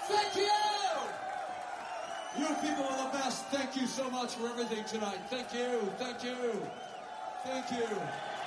Thank you! You people are the best. Thank you so much for everything tonight. Thank you. Thank you. Thank you.